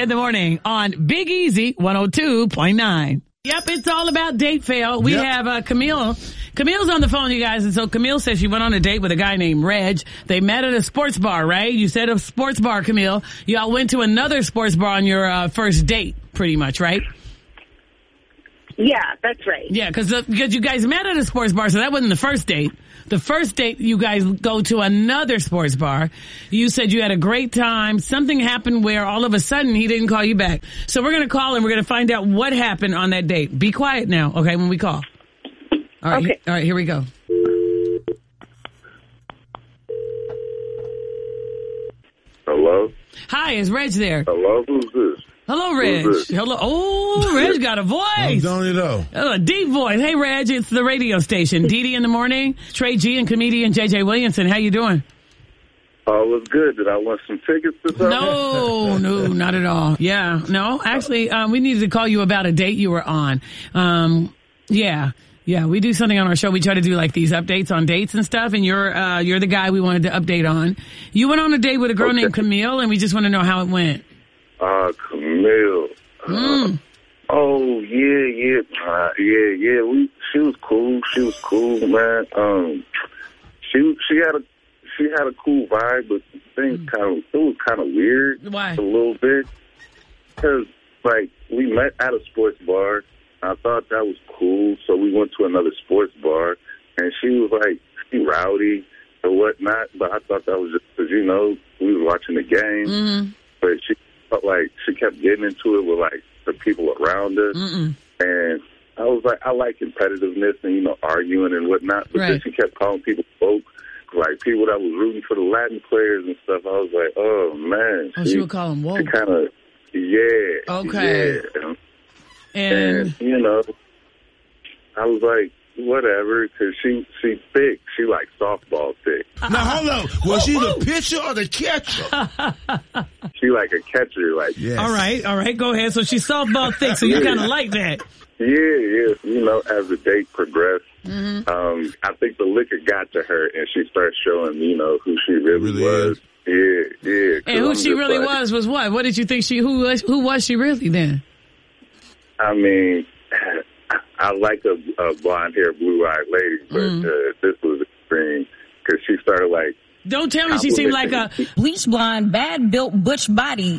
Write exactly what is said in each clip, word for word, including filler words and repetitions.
in the morning on Big Easy one oh two point nine. Yep, it's all about date fail. We yep. have uh, Camille. Camille's on the phone, you guys. And so Camille says she went on a date with a guy named Reg. They met at a sports bar, right? You said a sports bar, Camille. Y'all went to another sports bar on your uh, first date, pretty much, right? Yeah, that's right. Yeah, because because you guys met at a sports bar, so that wasn't the first date. The first date, you guys go to another sports bar. You said you had a great time. Something happened where all of a sudden he didn't call you back. So we're going to call and we're going to find out what happened on that date. Be quiet now, okay, when we call. All right, okay. All right, here we go. Hello? Hi, is Reg there? Hello, who's this? Hello, Reg. Hello. Oh, Reg got a voice. Don't you know? Oh, a deep voice. Hey, Reg, it's the radio station. Dee Dee in the morning. Trey G and comedian J J Williamson. How you doing? Oh, it was good. Did I want some tickets to something? No, no, not at all. Yeah, no. Actually, um, we needed to call you about a date you were on. Um, yeah. Yeah, we do something on our show. We try to do like these updates on dates and stuff, and you're uh, you're the guy we wanted to update on. You went on a date with a girl okay. named Camille, and we just want to know how it went. Uh, Camille. Mm. Uh, oh, yeah, yeah. Uh, yeah, yeah. We, she was cool. She was cool, man. Um, she, she had a, she had a cool vibe, but things mm. kind of, it was kind of weird. Why? A little bit. Cause, like, we met at a sports bar. I thought that was cool, so we went to another sports bar, and she was like, she rowdy or whatnot, but I thought that was just because, you know, we were watching the game, mm-hmm. but she felt like she kept getting into it with, like, the people around her, Mm-mm. and I was like, I like competitiveness and, you know, arguing and whatnot, but right. then she kept calling people folk, like people that was rooting for the Latin players and stuff. I was like, oh, man. Oh, she, she would call them woke. She kind of, yeah. Okay. Yeah. And, and, you know, I was like, whatever, because she, she thick. She like softball thick. Now, hold on. Was she the pitcher or the catcher? She like a catcher. Like, yes. All right, all right, go ahead. So she's softball thick, so you yeah. kind of like that. Yeah, yeah. You know, as the date progressed, mm-hmm. um, I think the liquor got to her, and she started showing, you know, who she really, really was. Is. Yeah, yeah. And who I'm she really like, was was what? What did you think she, who was, who was she really then? I mean, I like a, a blonde-haired, blue-eyed lady, but mm. uh, this was extreme because she started like. Don't tell me she seemed like a bleach blonde, bad-built butch body.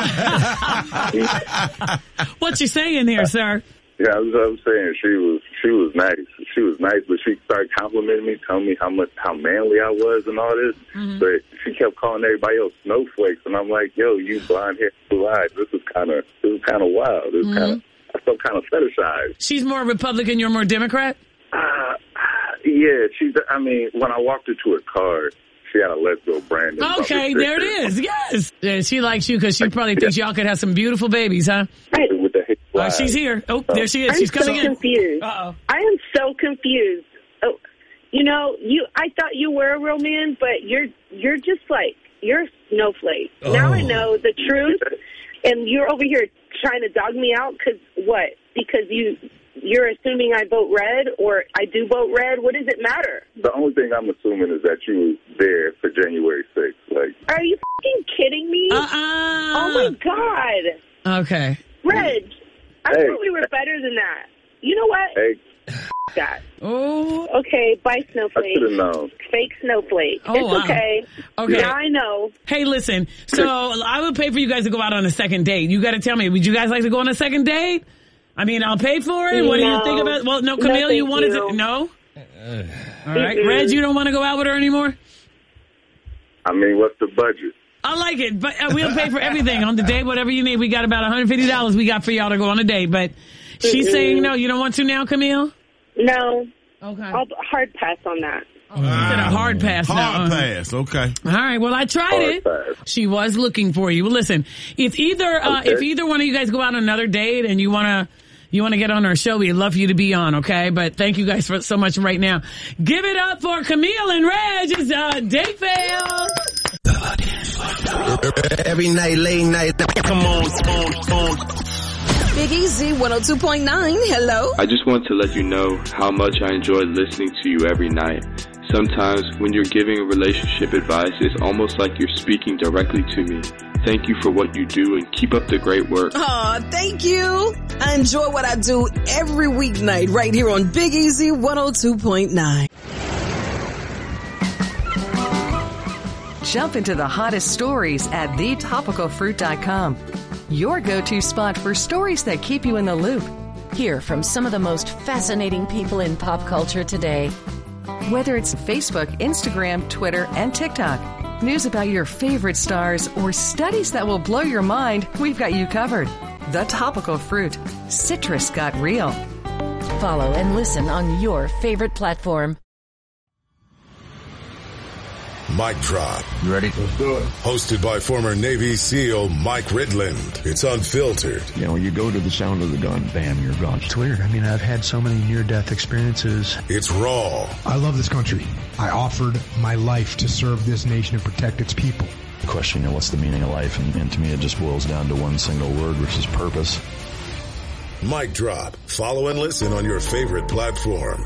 What you saying there, sir? Yeah, I was, I was saying she was she was nice. She was nice, but she started complimenting me, telling me how much how manly I was and all this. Mm-hmm. But she kept calling everybody else snowflakes, and I'm like, yo, you blonde-haired, blue-eyed. This is kind of this is kind of wild. This mm-hmm. kind of. I felt kind of fetishized. She's more Republican, you're more Democrat? Uh, yeah, she's, I mean, when I walked into her car, she had a Let's Go Brandon. Okay, there it is, yes. Yeah, she likes you because she probably thinks y'all could have some beautiful babies, huh? Right. With the hip oh, she's here. Oh, there she is. I'm She's coming so in. confused. Uh-oh. I am so confused. Oh, you know, you. I thought you were a real man, but you're you're just like, you're a snowflake. Oh. Now I know the truth, and you're over here trying to dog me out because what? Because you, you're assuming I vote red or I do vote red? What does it matter? The only thing I'm assuming is that you were there for January sixth. Like, are you fucking kidding me? Uh-uh. Oh, my God. Okay. Reg, I hey. thought we were better than that. You know what? Hey. That. Oh. Okay, bye, snowflake. I should have known. Fake snowflake. Oh, it's wow. okay. Okay. Now I know. Hey, listen. So I would pay for you guys to go out on a second date. You got to tell me. Would you guys like to go on a second date? I mean, I'll pay for it. No. What do you think about? Well, no, Camille, no, you wanted you. to. No. Uh, All right, mm-mm. Reg, you don't want to go out with her anymore. I mean, what's the budget? I like it, but uh, we'll pay for everything on the date. Whatever you need, we got about one hundred fifty dollars. We got for y'all to go on a date. But she's mm-mm. saying no. You don't want to now, Camille? No. Okay. I'll hard pass on that. Oh, you said a hard pass. Hard now. pass. Okay. All right. Well, I tried Hard it. pass. She was looking for you. Well, listen, if either uh, okay. if either one of you guys go out on another date and you wanna you wanna get on our show, we'd love for you to be on. Okay. But thank you guys for so much right now. Give it up for Camille and Reg. It's uh, date fail. Every night, late night. Come on, come on. Big Easy one oh two point nine. Hello. I just want to let you know how much I enjoy listening to you every night. Sometimes when you're giving relationship advice, it's almost like you're speaking directly to me. Thank you for what you do and keep up the great work. Aw, thank you. I enjoy what I do every weeknight right here on Big Easy one oh two point nine. Jump into the hottest stories at the topical fruit dot com. Your go-to spot for stories that keep you in the loop. Hear from some of the most fascinating people in pop culture today. Whether it's Facebook, Instagram, Twitter, and TikTok, news about your favorite stars, or studies that will blow your mind, we've got you covered. The Topical Fruit. Citrus got real. Follow and listen on your favorite platform. Mic Drop. You ready? Let's do it. Hosted by former Navy SEAL Mike Ridland. It's unfiltered. You know, you go to the sound of the gun, bam, you're gone. It's weird. I mean, I've had so many near-death experiences. It's raw. I love this country. I offered my life to serve this nation and protect its people. The question, you know, what's the meaning of life? And, and to me, it just boils down to one single word, which is purpose. Mic Drop. Follow and listen on your favorite platform.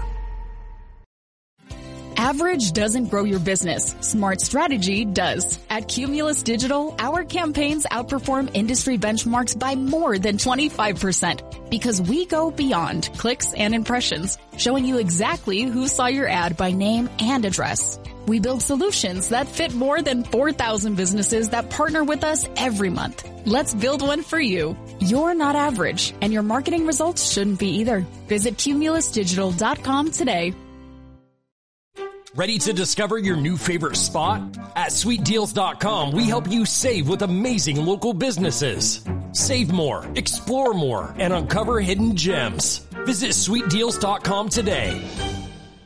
Average doesn't grow your business. Smart strategy does. At Cumulus Digital, our campaigns outperform industry benchmarks by more than twenty-five percent because we go beyond clicks and impressions, showing you exactly who saw your ad by name and address. We build solutions that fit more than four thousand businesses that partner with us every month. Let's build one for you. You're not average, and your marketing results shouldn't be either. Visit cumulus digital dot com today. Ready to discover your new favorite spot? At sweet deals dot com, we help you save with amazing local businesses. Save more, explore more, and uncover hidden gems. Visit sweet deals dot com today.